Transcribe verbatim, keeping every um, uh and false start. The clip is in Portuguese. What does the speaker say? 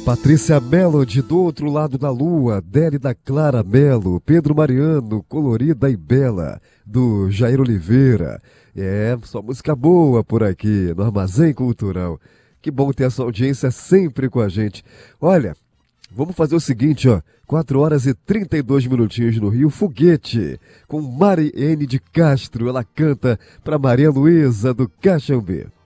Patrícia Melody, do outro lado da lua, Deli da Clara Melo, Pedro Mariano, Colorida e Bela, do Jair Oliveira. É, só música boa por aqui, no Armazém Cultural. Que bom ter a sua audiência sempre com a gente. Olha, vamos fazer o seguinte, ó, quatro horas e trinta e dois minutinhos no Rio, Foguete, com Mariene de Castro, ela canta para Maria Luísa do Caxambi.